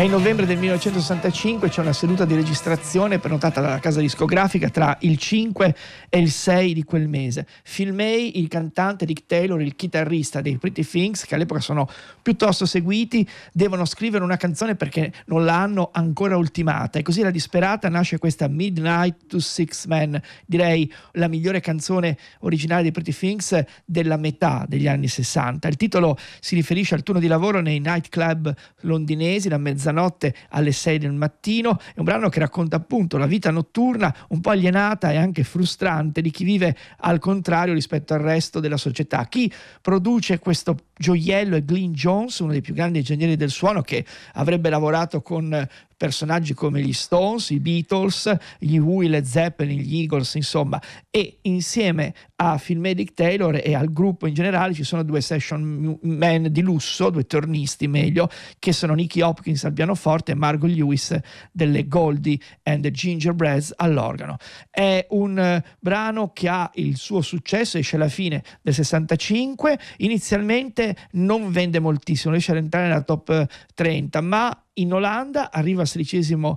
in novembre del 1965, c'è una seduta di registrazione prenotata dalla casa discografica tra il 5 e il 6 di quel mese. Phil May, il cantante, Dick Taylor, il chitarrista dei Pretty Things, che all'epoca sono piuttosto seguiti, devono scrivere una canzone perché non l'hanno ancora ultimata, e così alla disperata nasce questa Midnight to Six Men, direi la migliore canzone originale dei Pretty Things della metà degli anni 60. Il titolo si riferisce al turno di lavoro nei nightclub londinesi da mezzanotte alle 6 del mattino. È un brano che racconta appunto la vita notturna un po' alienata e anche frustrante di chi vive al contrario rispetto al resto della società. Chi produce questo gioiello è Glyn Johns, uno dei più grandi ingegneri del suono, che avrebbe lavorato con personaggi come gli Stones, i Beatles, gli Who, i Led Zeppelin, gli Eagles, insomma, e insieme a Phil May, Dick Taylor e al gruppo in generale ci sono due session man di lusso, due tornisti meglio, che sono Nicky Hopkins al pianoforte e Margot Lewis delle Goldie and the Gingerbreads all'organo. È un brano che ha il suo successo, esce alla fine del 65, inizialmente non vende moltissimo, riesce ad entrare nella top 30, ma in Olanda arriva al 16°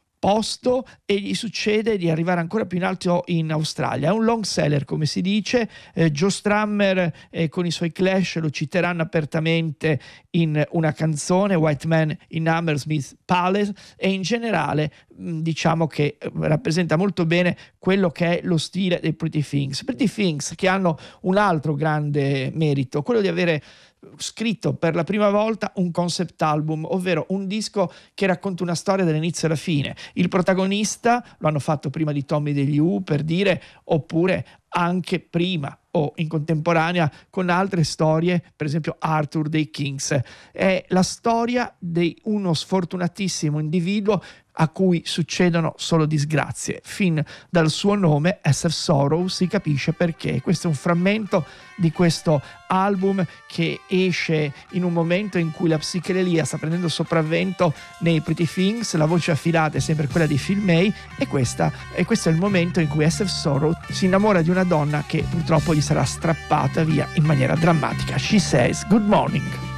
posto e gli succede di arrivare ancora più in alto in Australia. È un long seller, come si dice. Joe Strummer con i suoi Clash lo citeranno apertamente in una canzone, White Man in Hammersmith Palace, e in generale diciamo che rappresenta molto bene quello che è lo stile dei Pretty Things. Pretty Things che hanno un altro grande merito, quello di avere scritto per la prima volta un concept album, ovvero un disco che racconta una storia dall'inizio alla fine. Il protagonista lo hanno fatto prima di Tommy degli Who, per dire, oppure anche prima o in contemporanea con altre storie, per esempio Arthur dei Kings. È la storia di uno sfortunatissimo individuo a cui succedono solo disgrazie. Fin dal suo nome, SF Sorrow, si capisce perché. Questo è un frammento di questo album che esce in un momento in cui la psichedelia sta prendendo sopravvento nei Pretty Things, la voce affidata è sempre quella di Phil May, e questo è il momento in cui SF Sorrow si innamora di una donna che purtroppo gli sarà strappata via in maniera drammatica. She says good morning.